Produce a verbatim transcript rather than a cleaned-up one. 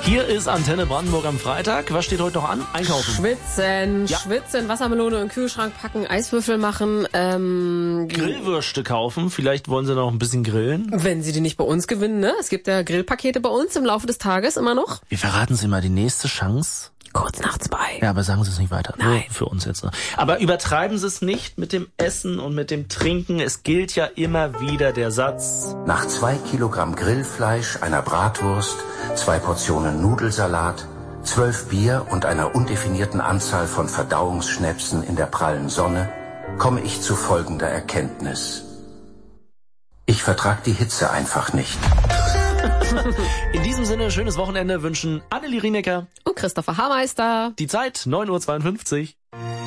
Hier ist Antenne Brandenburg am Freitag. Was steht heute noch an? Einkaufen. Schwitzen, Ja. schwitzen, Wassermelone in den Kühlschrank packen, Eiswürfel machen. Ähm, Grillwürste kaufen. Vielleicht wollen sie noch ein bisschen grillen. Wenn sie die nicht bei uns gewinnen, ne? Es gibt ja Grillpakete bei uns im Laufe des Tages immer noch. Wir verraten Sie mal die nächste Chance. Kurz nach zwei. Ja, aber sagen Sie es nicht weiter. Nein. Nur für uns jetzt. Aber übertreiben Sie es nicht mit dem Essen und mit dem Trinken. Es gilt ja immer wieder der Satz. Nach zwei Kilogramm Grillfleisch, einer Bratwurst, zwei Portionen Nudelsalat, zwölf Bier und einer undefinierten Anzahl von Verdauungsschnäpsen in der prallen Sonne komme ich zu folgender Erkenntnis. Ich vertrag die Hitze einfach nicht. In diesem Sinne, schönes Wochenende wünschen Annelie Rienecker. Und Christopher Haarmeister. Die Zeit, neun Uhr zweiundfünfzig.